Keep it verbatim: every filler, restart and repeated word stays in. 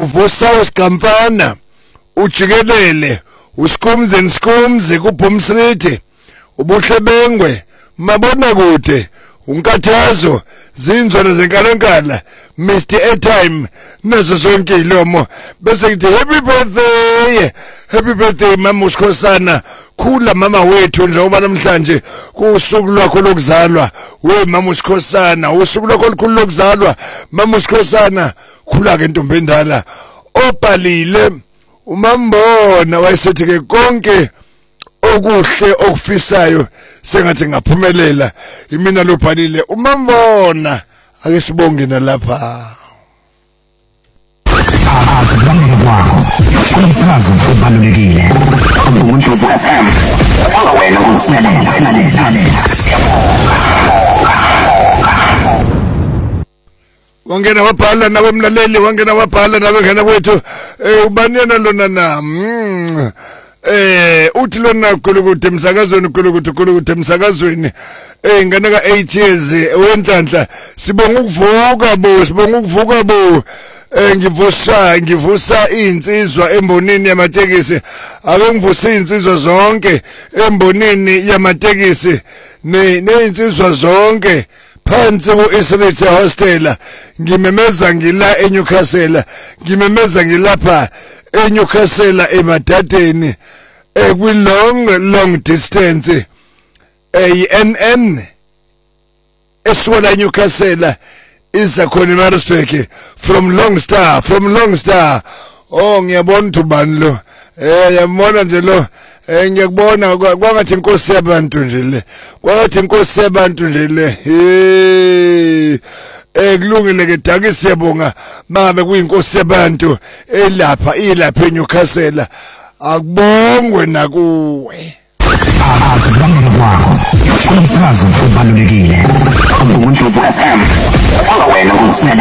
vusa usigamfana ujikelele uskumzi and skumzi kuBhumsrithi ubuhlebengwe mabona kude unkathazo zinzwana zenkalankala Mister Airtime nazo zonke ilomo bese ngithi happy birthday happy birthday mama uSikhosana khula mama wethu njengoba namhlanje kusuku lwakho lokuzalwa we mama uSikhosana usuku lwakho olukhulu lokuzalwa mama uSikhosana khula ke ntombi endala obhalile umambona wayesethi ke konke okuhle okufisayo sengathi ngaphumelela imina lobhalile umambona ake sibonge nalapha asibaleke kwakho umsakazo obalulekile umuntu uvuka F M anga wena ukusilalela silalela wangena wabhala nawe mlaleli wangena wabhala nawe ngena kwethu eh ubaniyana lona na mm. Eh uthi lona kulukude emsakazweni kulukude kulukude emsakazweni eh ngana ka eight years wenhlanhla sibonga ukuvuka bo sibonga ukuvuka bo eh ngivusa ngivusa insizwa embonini yamatekisi ake ngivusa insizwa zonke embonini yamatekisi ne neinsizwa zonke phansi ku-Israel hostel ngimemeza ngila eNewcastle ngimemeza ngilapha eNewcastle emadadeni ekwi long long distance eN N esuka eNewcastle iza khona eMaritzburg from Long Star from Long Star oh ngiyabona ubani lo eh yabona nje lo eh ngiyakubona kwangathi inkosi yabantu nje le kwangathi inkosi yabantu nje le eh eh kulungile ke dake siyabonga mabe kuyinkosi yabantu elapha ilapha eNewcastle akubongwe nakuwe asibaleke kwakho umsakazo obalulekile umuntu uvuka F M anga wena ukusilalela